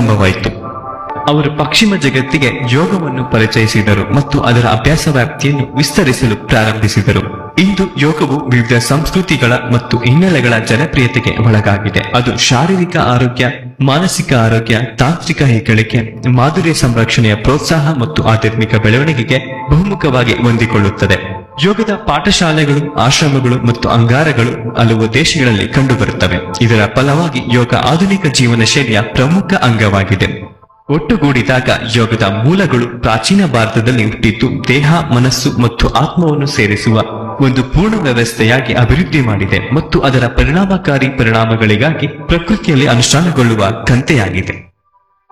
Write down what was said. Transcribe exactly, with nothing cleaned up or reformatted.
ಆರಂಭವಾಯಿತು. ಅವರು ಪಶ್ಚಿಮ ಜಗತ್ತಿಗೆ ಯೋಗವನ್ನು ಪರಿಚಯಿಸಿದರು ಮತ್ತು ಅದರ ಅಭ್ಯಾಸ ವ್ಯಾಪ್ತಿಯನ್ನು ವಿಸ್ತರಿಸಲು ಪ್ರಾರಂಭಿಸಿದರು. ಇಂದು ಯೋಗವು ವಿವಿಧ ಸಂಸ್ಕೃತಿಗಳ ಮತ್ತು ಹಿನ್ನೆಲೆಗಳ ಜನಪ್ರಿಯತೆಗೆ ಒಳಗಾಗಿದೆ. ಅದು ಶಾರೀರಿಕ ಆರೋಗ್ಯ, ಮಾನಸಿಕ ಆರೋಗ್ಯ, ತಾಂತ್ರಿಕ ಹೆಗ್ಗಳಿಕೆ, ಮಾಧುರ್ಯ ಸಂರಕ್ಷಣೆಯ ಪ್ರೋತ್ಸಾಹ ಮತ್ತು ಆಧ್ಯಾತ್ಮಿಕ ಬೆಳವಣಿಗೆಗೆ ಬಹುಮುಖವಾಗಿ ಹೊಂದಿಕೊಳ್ಳುತ್ತದೆ. ಯೋಗದ ಪಾಠಶಾಲೆಗಳು, ಆಶ್ರಮಗಳು ಮತ್ತು ಅಂಗಾರಗಳು ಹಲವು ದೇಶಗಳಲ್ಲಿ ಕಂಡುಬರುತ್ತವೆ. ಇದರ ಫಲವಾಗಿ ಯೋಗ ಆಧುನಿಕ ಜೀವನ ಶೈಲಿಯ ಪ್ರಮುಖ ಅಂಗವಾಗಿದೆ. ಒಟ್ಟುಗೂಡಿದಾಗ ಯೋಗದ ಮೂಲಗಳು ಪ್ರಾಚೀನ ಭಾರತದಲ್ಲಿ ಹುಟ್ಟಿದ್ದು ದೇಹ, ಮನಸ್ಸು ಮತ್ತು ಆತ್ಮವನ್ನು ಸೇರಿಸುವ ಒಂದು ಪೂರ್ಣ ವ್ಯವಸ್ಥೆಯಾಗಿ ಅಭಿವೃದ್ಧಿ ಮಾಡಿದೆ ಮತ್ತು ಅದರ ಪರಿಣಾಮಕಾರಿ ಪರಿಣಾಮಗಳಿಗಾಗಿ ಪ್ರಕೃತಿಯಲ್ಲಿ ಅನುಷ್ಠಾನಗೊಳ್ಳುವ ಕಂತೆಯಾಗಿದೆ.